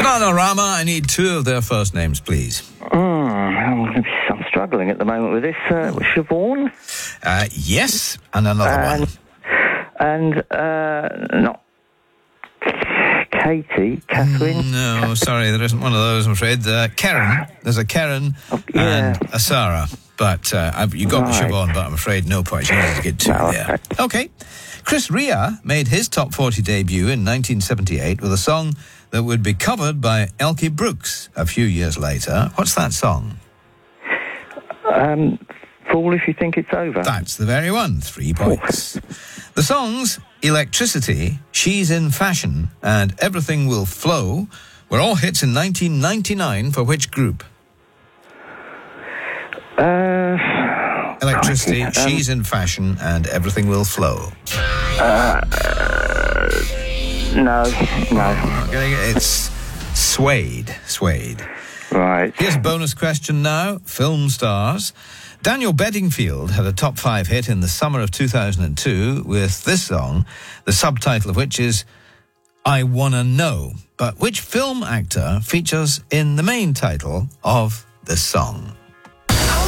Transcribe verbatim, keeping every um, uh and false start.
Bananarama, I need two of their first names, please. Mm, I'm, I'm struggling at the moment with this. Uh, Siobhan? Uh, yes, and another and, one. And, uh, not Katie, Catherine? Mm, no, sorry, there isn't one of those, I'm afraid. Uh, Karen, there's a Karen oh, yeah. and a Sarah. But uh, I've, you got right. Siobhan, but I'm afraid no points. You needed to get two no, there. Okay. okay. Chris Rea made his top forty debut in nineteen seventy-eight with a song that would be covered by Elkie Brooks a few years later. What's that song? Um, Fool If You Think It's Over. That's the very one. Three points. The songs Electricity, She's in Fashion, and Everything Will Flow were all hits in nineteen ninety-nine for which group? Uh, Electricity, um, She's in Fashion, and Everything Will Flow. Uh, uh, no, no. It's Suede. Suede. Right. Here's a bonus question now. Film stars. Daniel Bedingfield had a top five hit in the summer of two thousand two with this song, the subtitle of which is I Wanna Know. But which film actor features in the main title of this song?